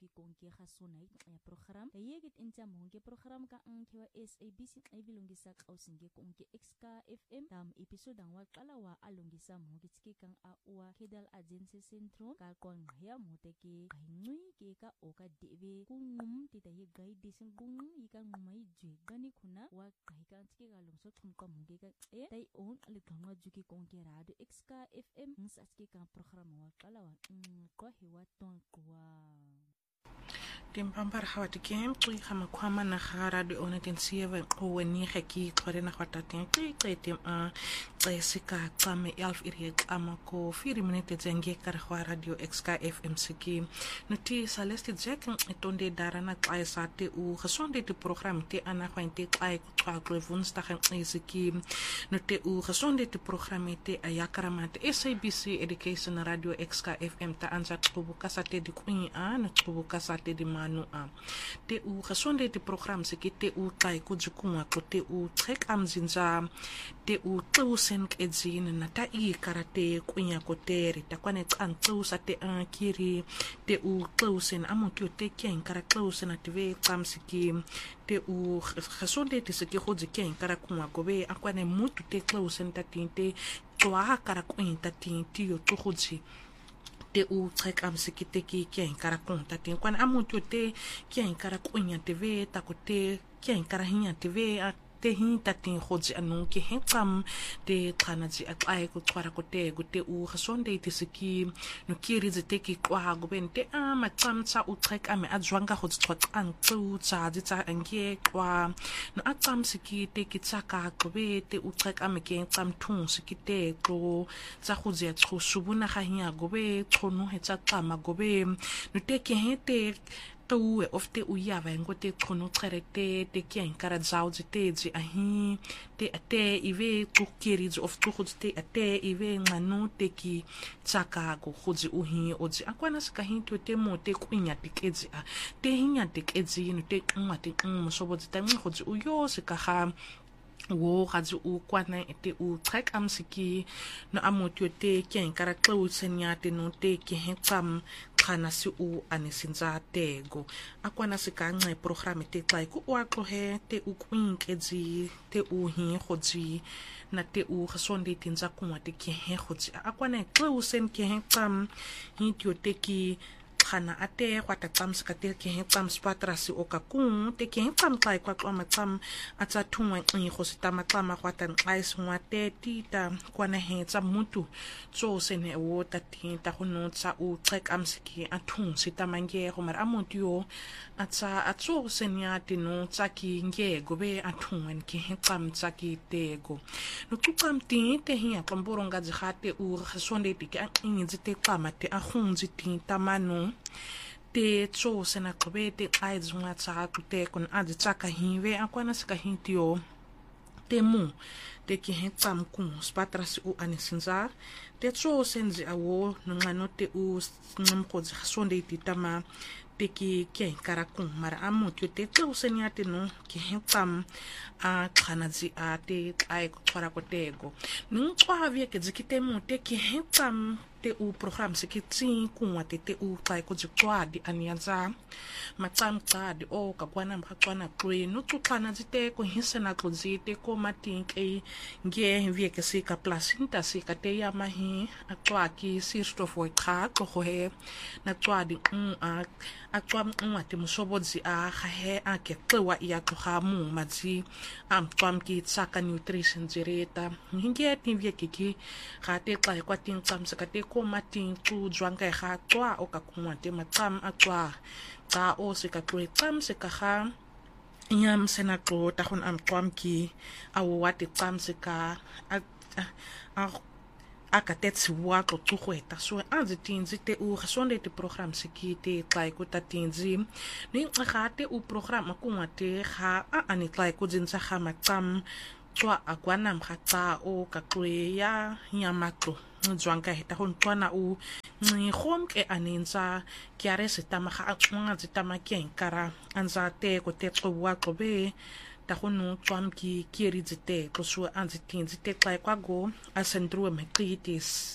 juki konke khasuna ya program yegit inta monge program ka ankewa SABC ibilungisa kausinge konke XK FM tam episode ang waqala wa alungisa mogitski kang awa kedal agency centro ka kon ya moteki kaingui ke ka oka debe kungum titaye guide disin kungum ikang mai je gani kuna wa kahikan tiki galungso thumka monge ka tai on alitonga juki konke radio XK FM nsaski ka program waqala wa ko hewa ton kwa Timpambar hawati kem tui kama kwama na radio ona tensieva oweni heki kware na kwataten tem a sika kame elf iri ama ko 4 minute jenge kar radio XK FM siki nuti Celeste Jack etonde darana klai sate u gesonde te program te ana kwante klai kwa Woensdag en siki nuti u gesonde te program te ayakaramat SABC Education Radio XK FM ta anza tkubuka sate di kwini a na tkubuka sate di manu a te u gesonde te program siki te u klai kujukunga ko te u trek amzinza te u tausen edzin na ta I karate kunya kotere ta kwane tantsu sa te kiri te u tausen amotyo te ken kara tausen atve tsamsiki te u gesonde te siki godzi ken kara kunwa gobe akwane mutu te tausen ta tinte twa kara kwinta tinti yo to godzi te u trek amsiki te ki ken kara kunta tin kwane amotyo te ken kara kunya tv ta kote ken kara hinya tv te hinta tin hodzi anu ki hetsam te tranaji atlai ko twara ko te go te u gesonde te siki no kiri ze te ki kwa go bente ma tsamtsa u trek ame adzwanga hodzi twat an tsu tsa di tsa ange kwa no atsam siki te ki tsaka go be te u trek ame ke tsam thung siki te go tsa hodzi ya tso subuna ga hinya go be tsono hetsa tsama go be no te ke hete to of te uyava ngote kono trete te kia inkara zauzi te zi ahi te ate ive tukiri of tukudzi te ate ive ngano te ki tsaka go khudzi uhi ozi akwana sika hinto te mo te kwinya tikezi a te hinya tikezi no te ngwa te msobozi ta ngkhudzi uyo sika ha wo gazi u kwana te u trek amsiki no amotyo te kia inkara tlosenya te no te ki hetsam kana si u anisinza tego akwana sikanga program te tlai ku waklohe te u kwinkezi te u hi khodzi na te u gesonde tinza kunwa te ki he khodzi akwana tlosen ki hetsam hityo te ki kana ate kwata tsamska te ki hetsam spatrasi okakung te ki hetsam tlai kwa kwama tsam atsa thungwa ngi khositama tsama kwata nqais ngwate tita kwana hetsam mutu tso sene wo tatinta hono tsa u trek amsiki athung sitamange homar amotio atsa atso senya tino tsaki nge gobe athungwen ki hetsam tsaki tego no tsam te hiya komboronga dzihate u gesonde te ki ngi te tsama te ahunzi tinta manu te tso sena kobe te aizunga tsa te kon adi tsaka hiwe akwana sika hintio te mu te ki hetsam kun spatrasi u anisinza te tso senzi awo ngano te u ngmkodzi gesonde te tama te ki karakun mara amotyo te tso senya te no ki hetsam a khanazi a te ai ko twara ko tego ntswa vye ke dzikite mu te ki hetsam te u program sikitsi kunwa te u kai ko dzikwadi anianza matsam tsadi o ka kwana mkhatwana kwe no tsutlana dzite ko hisena tlozite ko matinke nge vye ke sika plasinta sika te ya mahi atwaki sirstofo kha ko he na twadi a twam te musobodzi a he a ke twa ya tloga mu madzi am twam ki tsaka nutrition zireta nge tin vye ke ki ga te tla kwa tin tsam sika te ko matin tu zwanga ga twa o ka kunwa te matsam a twa ta o sika twe tsam sika ga inyam sena to ta khon am twam ki awo wate tsam sika a akatetsi wa to tsukweta so anzitinzi te u gesonde te program siki te tlai ko tatinzi ni ga te u program kunwa te ga ani tlai ko dzinza ga matsam twa akwana mkhatsa o ka twe ya nyamatlo nzwanga heta hon twana u ngkhom ke aninza kyare setama ga atsunga zitama kenkara anza te ko te tsowa tlobe tahunu twam ki kiri zite kusua anzitin zite klai kwago asendru meqitis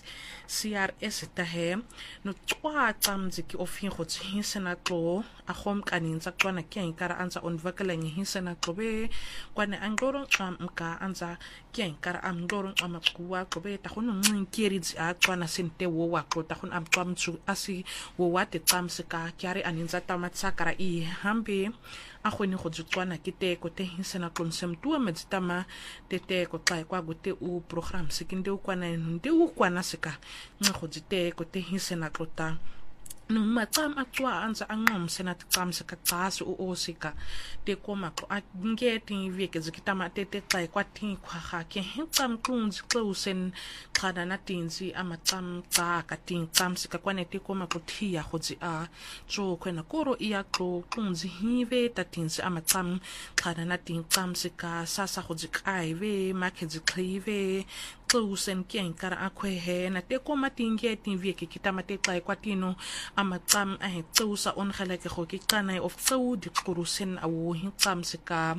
CRS tahe no twa tam ziki ofin khot hisena klo akhom kanin za kwana kyan kara anza onvakaleng hisena klobe kwana angorong ka anza kyan kara amgorong amakwa klobe tahunu kiri zi akwana sente wo waklo tahun am twam chu asi wo wate tam sika kyari aninza tamatsa kara I hambe akhweni go tswana kite ko te hisena konsem tua medzitama tete ko tla kwa gote u program sekinde u kwana nde u kwana seka ngo dzite ko te hisena klota no matam atwa anza angom sena tsam seka tsasu o sika te koma ko ngeti veke zikitama tete tla kwa tin kwa ha ke tsam kunzi closen khana na tinzi amatsam tsa ka tin tsam sika kwane te koma ko thia godzi a tso kwena koro iya klo kunzi hive tatinzi amatsam khana na tin tsam sika sasa godzi kaive makezi klive closen kien kara akwehe na te koma tinge tin veke kitama te tla kwa tino amatsam a tsusa on khaleke go ke kana of tsu di kurusen awu hintsam sika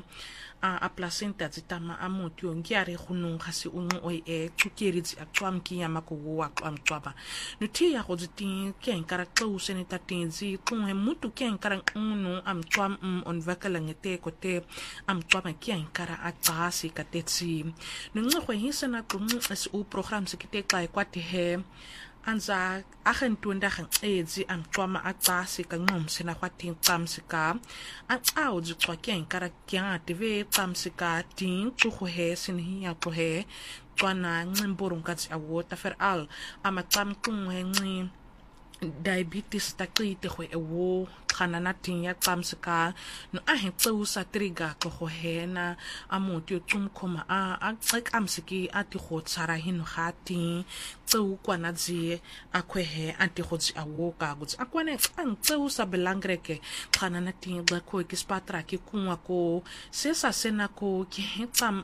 a placenta zitama amotyo ngiare khunung khasi ungu oi tsukeri zi akwam ki yamako wa kwam twaba nuti ya gozitin ken kara tsusen tatinzi kunhe mutu ken kara unu am twam on vakalangete kote am twama ken kara atasi katetsi nunga khwe hisana kum as u program sekite klai kwati he anza agentunda gang ezi am twama atasi ka ngom sena kwatin tsamsika au zi kwakeng kara kya tv tsamsika tin tsuho he sinhi ya ko he twana ngimborong katsi awota fer al amatam kung he diabetes takrite ho ewo khana na tin ya tsamsika no a he tsusa triga ko ho hena amotyo tsumkhoma a tsamsiki ati ho tsara hino khati tsu kwana zi akhwehe anti khotsi awoka gutsi akwane ang tsusa belangreke khana na tin ba ko ki spatra ki kunwa ko sesa sena ko ki tsam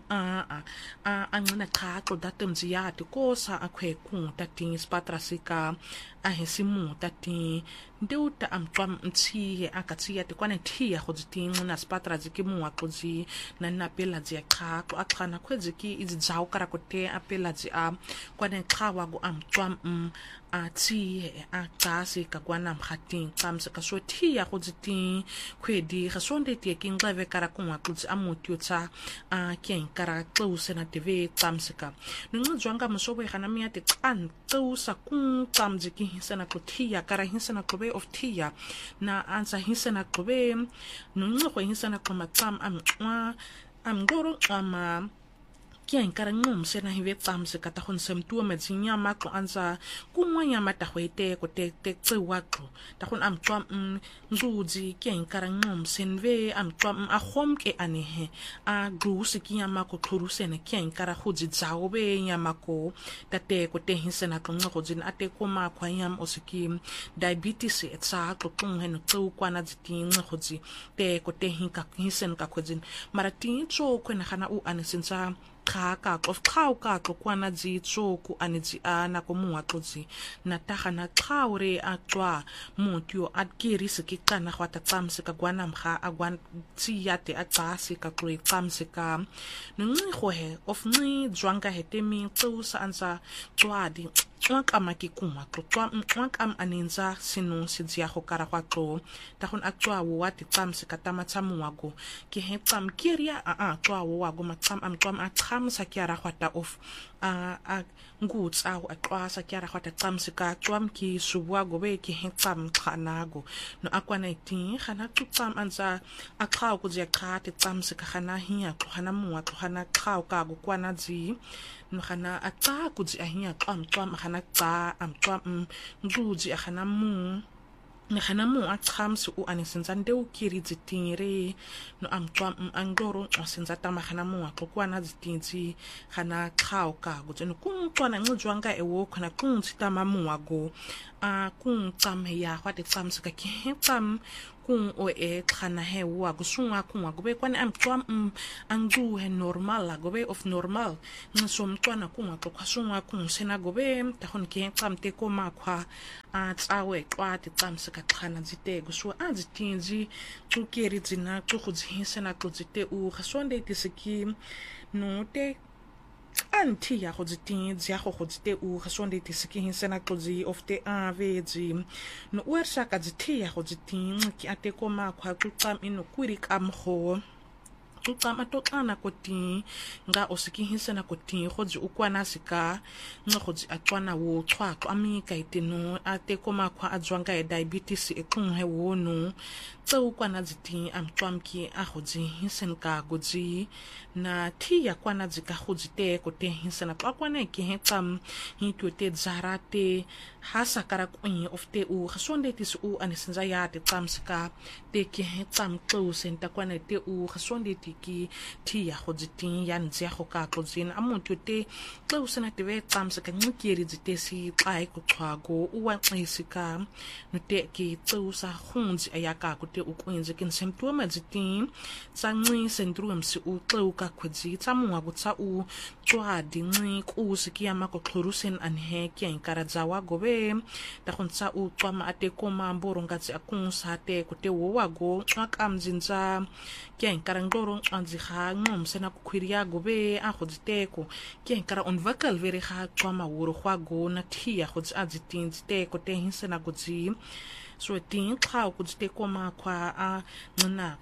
angna kha ko datumzi ya ti ko sa akhwe kun tatin spatra sika a hesimu tati ndeuta amtwam mtsihe akatsiya te kwane thia khodziting na spatra zikimu akodzi na napela zi akha ko akhana khwedziki izidzaw kara kote apela zi a kwane khawa go amtwam atsi a tsasi ka kwana mkhating tsamse ka so thia khodziting khwedi ga sonde tie king leve kara kunwa kutsi amotyo tsa a ken kara tlose na tv tsamse ka nungzwanga mosobo khana miya te tsan tsusa kun tsamziki hisana ko thia kara hisana ko of thia na ansa hisana ko be nungwe hisana ko matsam am goro ama kien karangum sena hive tsamse kata khon semtua medzinya maklo anza kunwanya mata hwete ko te tsewaklo ta khon am twam nzuzi kien karangum senve am twam a khomke anehe a grusi kiyama ko khurusene kien kara khudzi dzaobe nyamako tate ko te hisena ko ngodzin ate ko ma khwanyam osiki diabetes etsa ko tunhen tsu kwana dzitin ngodzi te ko te hinka hisen ka khodzin marati tso khona khana u anesenza khaka of khauka ko kwana dzi tsoku anidzi ana ko muatodzi natagana khaure atwa mutyo adkiri sikikana khwata tsamsika gwana mkha agwan tsiyate atsasi ka kwe tsamsika nungi khohe of ni dzwanga hetemi tsusa ansa twadi twakama kikuma twakam aninza sinu sidzia khokara khwatlo takhon atwa wati tsamsika tamatsamu wago ki hetsam kiria twa wago matsam amtwam athamsa kyara khwata of ngutsa aqwasa kyara khwata tsamsika twam ki subwa gobe ki hetsam khanago no akwana itin khana tsam anza akhaw ku zia khate tsamsika khana hiya khana muwa khana khaw ka go kwana dzi no khana atsa ku dzi ahiya twam khana tsa amtwam nguzi khana mu khana mu atsamsi u anisenza ndeu kiri dzitinre no amtwam angoro asenza tama khana mu akokwana dzitinzi khana khaw ka go tseno kuntwana ngujwanga ewo khana kuntsitama mu ago kun tsam ya khwate tsamsika ki tsam kung o xana he wa kusunga kunga gobe kwane amtwa angu he normal gobe of normal nsomtwana kunga kwasunga kung sena gobe tahon ke xamte ko makwa a tsawe kwati tsamsika xana zite kuswa azitinzi tsukeri dzina tsukhuzhisena tsudzite u khasonde tisiki no te anti ya go dziting ya go dzite u khasonde tisiki hisena tlodzi of the avezi no wersa ka dzite ya go dziting ki ateko makwa tsutsam ino kwiri kamgo tsutsama totlana koti nga osikihisena koti godzi ukwana sika nga godzi atwana wo twatwa amika iteno ateko makwa adzwanga e diabetes e kunghe wono tseu kwana dziti amtwamki a godzi hisenka godzi na thiya kwana dzika godzi te kote hisena pakwana ke hetsam hitote zarate hasakara kwenye of te u gesonde tis u anisenza ya te tsamsika te ke hetsam senta kwana te u gesonde tiki thiya godzi tin ya nzia go ka tlodzina amuntu te sena te ve tsamsika ngikeri dzitesi xai ku xwago u wa xisika no te ki sa khunzi ayaka te ukwenze ke symptoma dzitin tsanci syndrome si u ka khwedzi tsamunga kutsa u tswadi nci ku sikiama ko khlurusen anhe ke inkaraza wa gobe ta khontsa u tswama ateko mambo rongatsi akunsa te kote wo wago xakamzinza ke inkarangoro anzi kha ngomsena ku khwiriya gobe a khodziteko ke inkara onvakal veri kha tswama woro khwago na thiya khodzi adzitin te kote hinsena godzi so tin kha kudzite koma kwa a ngna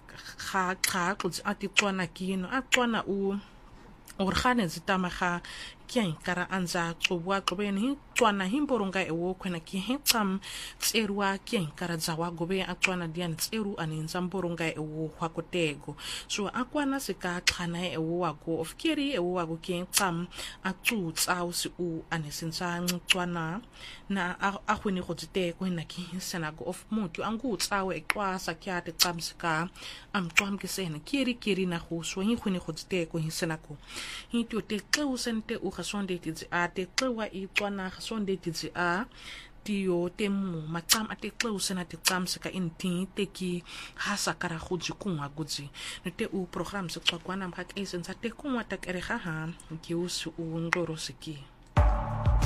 kha kudzi atitswana kino atwana u orkhane zitama kha kyan kara anza tsobwa tsobeni tswana himboronga ewo khwena ki hetsam tserwa kyan kara zawa gobe atwana dian tseru aninza mboronga ewo khwakotego so akwana sika xana ewo wago of kiri ewo wago kyentsam atutsa usi u anesenza ntswana na akhwini godzite ko na ki senago of mutu angutsawe eqwasa kyate tsamsika amtwamkisene kiri na go so hikhwini godzite ko hisenako hinto te xusente u sonde tidzi a te xewa itwana sonde tidzi a tio temu matam ate xusena te tsamsika inti teki hasakara khudzi kunga gudzi nte u program se tsakwana mkhak esenza te kunwa takereha ha ngiusu u ngoro siki